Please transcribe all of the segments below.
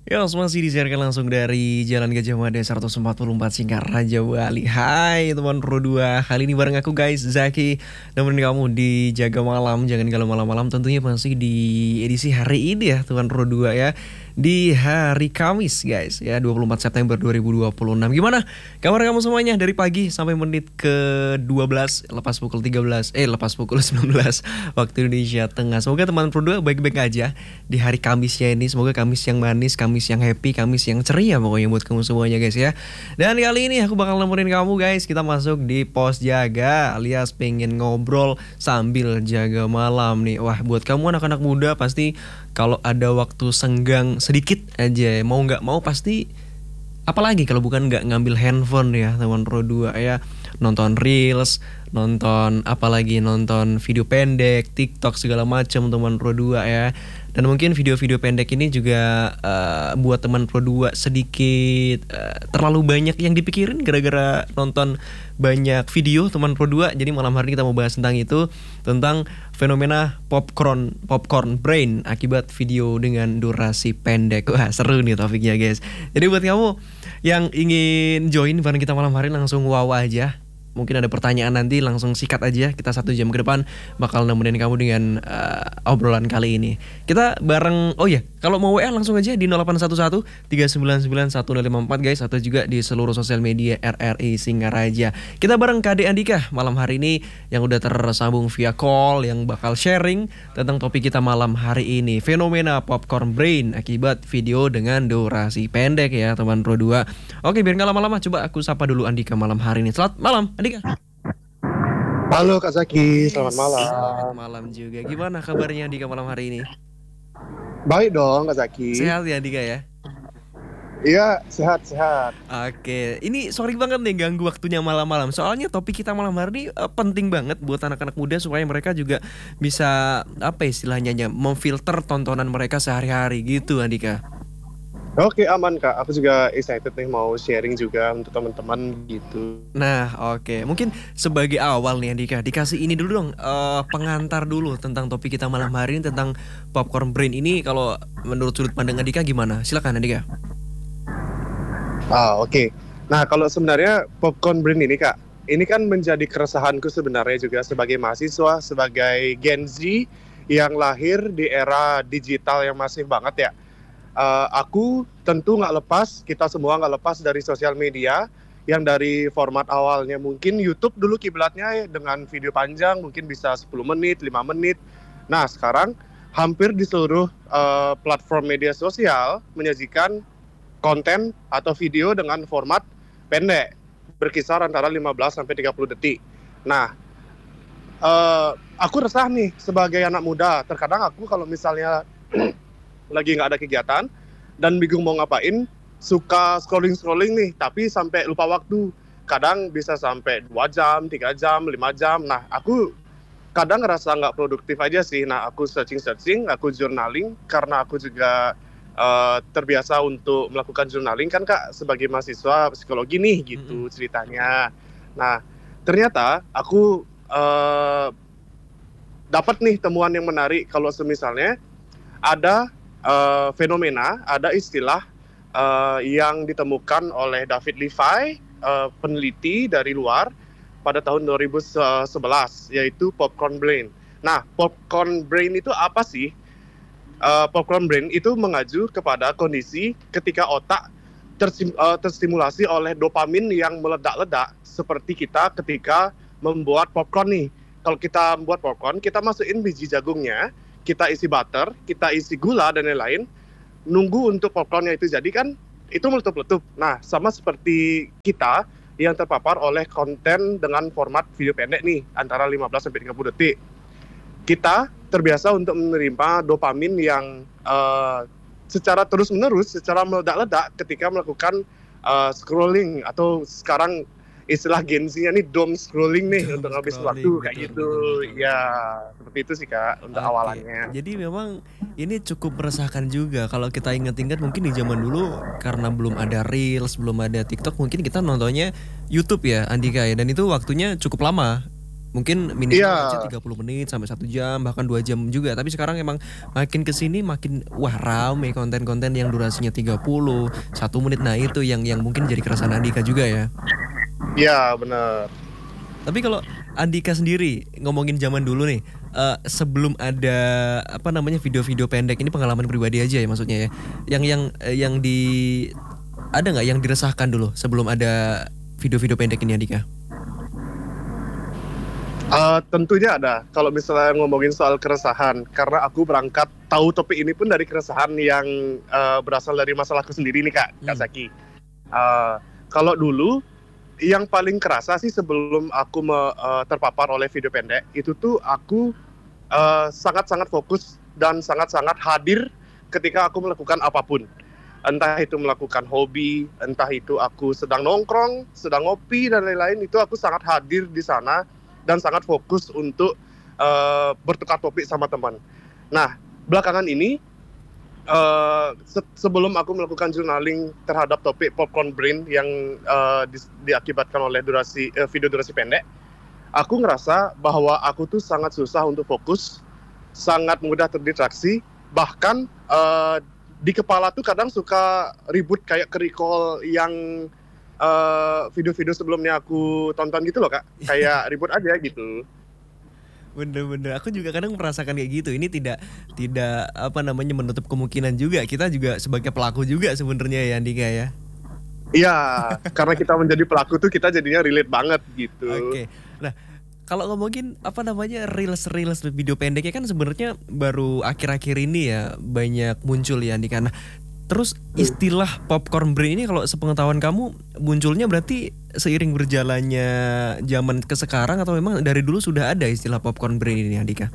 Ya, masih disiarkan langsung dari Jalan Gajah Mada 144 Singkar Raja Bali. Hai teman Pro 2, kali ini bareng aku guys, Zaki. Nemenin kamu di Jaga Malam, jangan kalau malam-malam tentunya masih di edisi hari ini ya teman Pro 2 ya. Di hari Kamis guys ya, 24 September 2026. Gimana kabar kamu semuanya dari pagi sampai menit ke 12 lepas pukul 13 lepas pukul 19 waktu Indonesia Tengah. Semoga teman Pro 2 baik-baik aja di hari Kamisnya ini. Semoga Kamis yang manis, Kamis yang happy, Kamis yang ceria pokoknya buat kamu semuanya guys ya. Dan kali ini aku bakal nemenin kamu guys. Kita masuk di pos jaga alias pengen ngobrol sambil jaga malam nih. Wah, buat kamu anak-anak muda pasti kalau ada waktu senggang sedikit aja, mau nggak mau pasti, apalagi kalau bukan nggak ngambil handphone ya teman Pro 2 ya, nonton reels, nonton apalagi nonton video pendek, TikTok segala macam teman Pro 2 ya. Dan mungkin video-video pendek ini juga buat teman Pro 2 sedikit terlalu banyak yang dipikirin gara-gara nonton banyak video teman Pro 2. Jadi malam hari ini kita mau bahas tentang itu, tentang fenomena popcorn brain akibat video dengan durasi pendek. Wah, seru nih topiknya guys. Jadi buat kamu yang ingin join bareng kita malam hari, langsung wow aja. Mungkin ada pertanyaan nanti langsung sikat aja. Kita 1 jam ke depan bakal nemenin kamu dengan obrolan kali ini. Kita bareng, oh ya, kalau mau WA langsung aja di 0811 399 1054 guys, atau juga di seluruh sosial media RRI Singaraja. Kita bareng Kade Andika malam hari ini yang udah tersambung via call, yang bakal sharing tentang topik kita malam hari ini, fenomena popcorn brain akibat video dengan durasi pendek ya teman Pro 2. Oke, biar nggak lama-lama, coba aku sapa dulu Andika malam hari ini. Selamat malam Andika. Halo Kak Zaki, selamat malam. Selamat malam juga. Gimana kabarnya Andika malam hari ini? Baik dong Kak Zaki. Sehat ya Andika ya? Iya, sehat-sehat. Oke, ini sorry banget nih ganggu waktunya malam-malam. Soalnya topik kita malam hari ini penting banget buat anak-anak muda supaya mereka juga bisa, apa istilahnya, memfilter tontonan mereka sehari-hari gitu Andika. Oke, aman Kak, aku juga excited nih mau sharing juga untuk teman-teman gitu. Nah, oke. Mungkin sebagai awal nih Andika, dikasih ini dulu dong, pengantar dulu tentang topik kita malam hari ini, tentang popcorn brain ini. Kalau menurut sudut pandang Andika gimana? Silakan Andika. Oke. Nah, kalau sebenarnya popcorn brain ini Kak, ini kan menjadi keresahanku sebenarnya juga sebagai mahasiswa, sebagai Gen Z yang lahir di era digital yang masif banget ya. Aku tentu nggak lepas, kita semua nggak lepas dari sosial media yang dari format awalnya mungkin YouTube dulu kiblatnya dengan video panjang mungkin bisa 10 menit, 5 menit. Nah, sekarang hampir di seluruh platform media sosial menyajikan konten atau video dengan format pendek berkisar antara 15 sampai 30 detik. Nah, aku resah nih sebagai anak muda. Terkadang aku kalau misalnya lagi nggak ada kegiatan dan bingung mau ngapain, suka scrolling nih, tapi sampai lupa waktu. Kadang bisa sampai 2 jam, 3 jam, 5 jam. Nah, aku kadang ngerasa nggak produktif aja sih. Nah, aku searching, aku journaling, karena aku juga terbiasa untuk melakukan journaling kan Kak, sebagai mahasiswa psikologi nih gitu ceritanya. Nah, ternyata aku dapat nih temuan yang menarik kalau semisalnya ada fenomena, ada istilah yang ditemukan oleh David Levy, peneliti dari luar pada tahun 2011, yaitu popcorn brain. Nah, popcorn brain itu apa sih? Popcorn brain itu mengacu kepada kondisi ketika otak terstimulasi oleh dopamin yang meledak-ledak, seperti kita ketika membuat popcorn nih. Kalau kita membuat popcorn, kita masukin biji jagungnya, kita isi butter, kita isi gula dan lain-lain, nunggu untuk popcornnya itu jadi kan, itu meletup-letup. Nah, sama seperti kita yang terpapar oleh konten dengan format video pendek nih, antara 15 sampai 30 detik. Kita terbiasa untuk menerima dopamin yang secara terus-menerus, secara meledak-ledak ketika melakukan scrolling, atau sekarang istilah Gen Z-nya nih doom scrolling nih, untuk habis waktu kayak gitu. Ya, seperti itu sih Kak untuk awalannya. Jadi memang ini cukup meresahkan juga kalau kita ingat-ingat, mungkin di zaman dulu karena belum ada Reels, belum ada TikTok, mungkin kita nontonnya YouTube ya Andika ya, dan itu waktunya cukup lama. Mungkin minimal aja Iya, 30 menit sampai 1 jam bahkan 2 jam juga. Tapi sekarang emang makin ke sini makin wah rame konten-konten yang durasinya 30 1 menit. Nah, itu yang mungkin jadi keresahan Andika juga ya. iya benar. Tapi kalau Andika sendiri ngomongin zaman dulu nih, sebelum ada apa namanya video-video pendek ini pengalaman pribadi aja ya maksudnya ya. Yang di ada nggak yang diresahkan dulu sebelum ada video-video pendek ini Andika? Tentunya ada. Kalau misalnya ngomongin soal keresahan, karena aku berangkat tahu topik ini pun dari keresahan yang berasal dari masalahku sendiri nih Kak Hmm. Zaki. Uh, Kalau dulu yang paling kerasa sih sebelum aku terpapar oleh video pendek itu tuh aku sangat-sangat fokus dan sangat-sangat hadir ketika aku melakukan apapun. Entah itu melakukan hobi, entah itu aku sedang nongkrong, sedang ngopi dan lain-lain, itu aku sangat hadir di sana dan sangat fokus untuk bertukar topik sama teman. Nah, belakangan ini sebelum aku melakukan journaling terhadap topik popcorn brain yang diakibatkan oleh video durasi pendek, aku ngerasa bahwa aku tuh sangat susah untuk fokus, sangat mudah terdistraksi, bahkan di kepala tuh kadang suka ribut kayak ke-recall yang video-video sebelumnya aku tonton gitu loh Kak, kayak ribut aja gitu. Bener-bener, aku juga kadang merasakan kayak gitu. Ini tidak tidak apa namanya menutup kemungkinan juga kita juga sebagai pelaku juga sebenarnya ya Andika ya. Iya, karena kita menjadi pelaku tuh kita jadinya relate banget gitu. Oke. Nah, kalau ngomongin apa namanya reels video pendeknya kan sebenarnya baru akhir-akhir ini ya banyak muncul ya Andika. Nah, terus istilah popcorn brain ini kalau sepengetahuan kamu munculnya berarti seiring berjalannya zaman ke sekarang atau memang dari dulu sudah ada istilah popcorn brain ini Andika?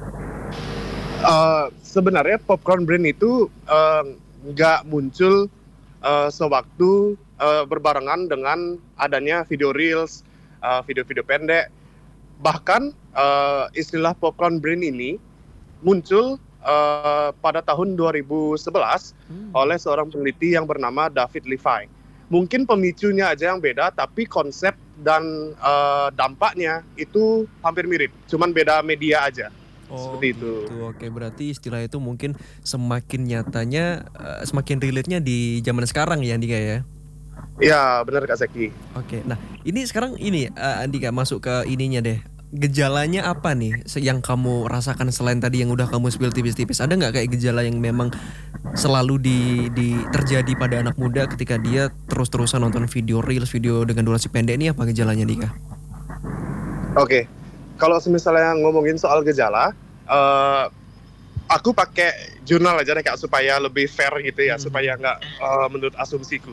Sebenarnya popcorn brain itu nggak muncul sewaktu berbarengan dengan adanya video reels, video-video pendek. Bahkan istilah popcorn brain ini muncul pada tahun 2011 oleh seorang peneliti yang bernama David Levi. Mungkin pemicunya aja yang beda, tapi konsep dan dampaknya itu hampir mirip, cuman beda media aja. Oh Seperti itu. gitu, oke berarti istilah itu mungkin semakin nyatanya, semakin relate-nya di zaman sekarang ya Andika ya? Ya, benar Kak Zaki. Oke, nah ini sekarang ini Andika masuk ke ininya deh. Gejalanya apa nih yang kamu rasakan selain tadi yang udah kamu spill tipis-tipis? Ada nggak kayak gejala yang memang selalu terjadi pada anak muda ketika dia terus-terusan nonton video reels, video dengan durasi pendek ini apa gejalanya Dika? Oke, kalau misalnya ngomongin soal gejala, eh, aku pakai jurnal aja deh Kak supaya lebih fair gitu ya, supaya nggak menurut asumsiku.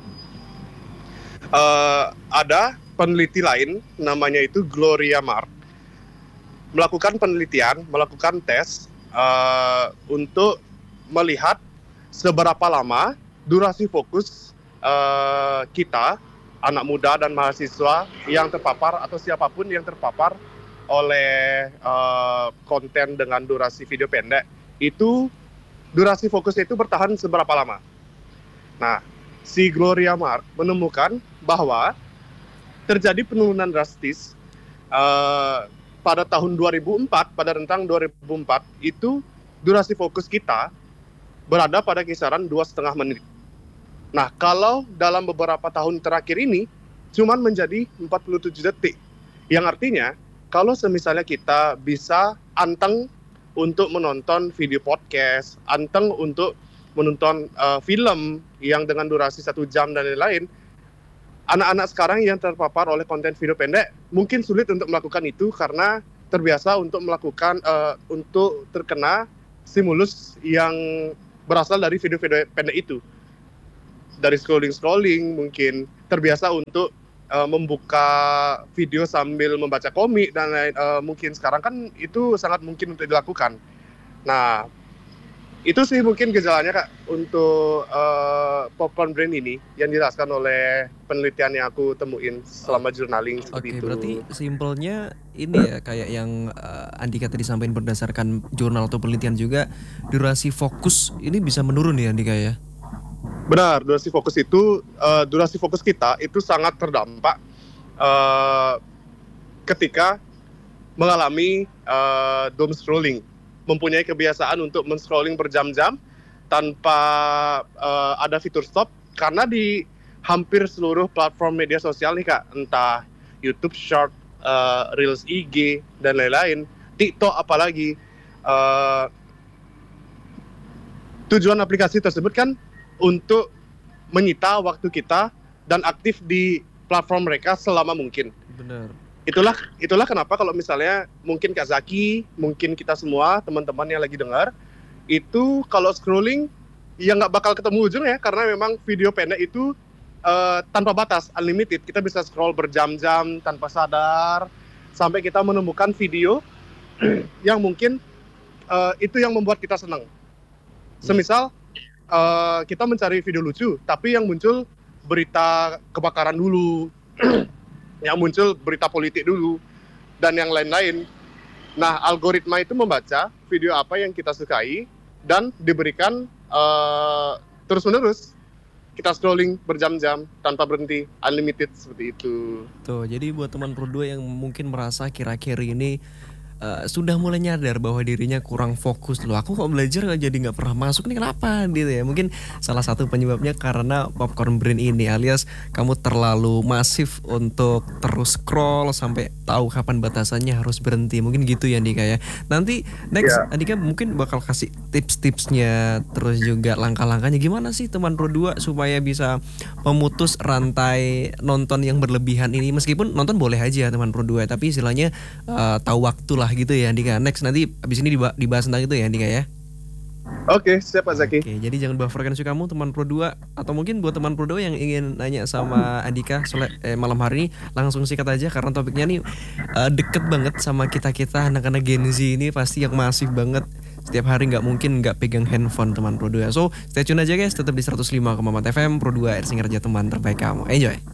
Ada peneliti lain, namanya itu Gloria Mark, melakukan penelitian, melakukan tes untuk melihat seberapa lama durasi fokus kita, anak muda dan mahasiswa yang terpapar atau siapapun yang terpapar oleh konten dengan durasi video pendek, itu durasi fokusnya itu bertahan seberapa lama. Nah, si Gloria Mark menemukan bahwa terjadi penurunan drastis pada tahun 2004, pada rentang 2004 itu durasi fokus kita berada pada kisaran 2,5 menit. Nah, kalau dalam beberapa tahun terakhir ini cuman menjadi 47 detik. Yang artinya kalau semisalnya kita bisa anteng untuk menonton video podcast, anteng untuk menonton film yang dengan durasi 1 jam dan lain-lain, anak-anak sekarang yang terpapar oleh konten video pendek mungkin sulit untuk melakukan itu karena terbiasa untuk melakukan untuk terkena stimulus yang berasal dari video-video pendek itu. Dari scrolling mungkin terbiasa untuk membuka video sambil membaca komik dan lain, mungkin sekarang kan itu sangat mungkin untuk dilakukan. Nah, itu sih mungkin gejalanya Kak untuk popcorn brain ini yang dijelaskan oleh penelitian yang aku temuin selama journaling seperti Oke, itu. berarti simpelnya ini ya kayak yang Andika tadi sampaikan berdasarkan jurnal atau penelitian juga durasi fokus ini bisa menurun ya Andika ya? Benar, durasi fokus kita itu sangat terdampak ketika mengalami doom scrolling, mempunyai kebiasaan untuk men-scrolling berjam-jam tanpa ada fitur stop, karena di hampir seluruh platform media sosial nih Kak, entah YouTube Short, Reels IG dan lain-lain, TikTok apalagi, tujuan aplikasi tersebut kan untuk menyita waktu kita dan aktif di platform mereka selama mungkin. Benar. Itulah kenapa kalau misalnya mungkin Kak Zaki, mungkin kita semua teman-teman yang lagi dengar, itu kalau scrolling ya nggak bakal ketemu ujung ya, karena memang video pendek itu tanpa batas, unlimited. Kita bisa scroll berjam-jam tanpa sadar sampai kita menemukan video yang mungkin itu yang membuat kita senang. Semisal kita mencari video lucu, tapi yang muncul berita kebakaran dulu, yang muncul berita politik dulu, dan yang lain-lain. Nah, algoritma itu membaca video apa yang kita sukai dan diberikan terus-menerus. Kita scrolling berjam-jam tanpa berhenti, unlimited seperti itu. Tuh, jadi buat teman Pro 2 yang mungkin merasa kira-kira ini sudah mulai nyadar bahwa dirinya kurang fokus loh, aku kok belajar jadi nggak pernah masuk nih, kenapa gitu ya. Mungkin salah satu penyebabnya karena popcorn brain ini, alias kamu terlalu masif untuk terus scroll sampai tahu kapan batasannya harus berhenti. Mungkin gitu ya Andika ya. Nanti next Andika mungkin bakal kasih tips-tipsnya, terus juga langkah-langkahnya gimana sih teman Pro 2 supaya bisa memutus rantai nonton yang berlebihan ini. Meskipun nonton boleh aja teman Pro 2, tapi istilahnya tahu waktu lah gitu ya Andika. Next nanti abis ini dibahas tentang itu ya Andika ya. Oke, siap Pak Zaki. Oke, jadi jangan bufferkan isu kamu teman Pro 2, atau mungkin buat teman Pro 2 yang ingin nanya sama Andika malam hari ini, langsung sikat aja karena topiknya nih deket banget sama kita-kita anak-anak Gen Z ini, pasti yang masif banget. Setiap hari nggak mungkin nggak pegang handphone teman Pro 2. So stay tune aja guys, tetap di 105,4 FM Pro 2 Air Singarja, teman terbaik kamu. Enjoy.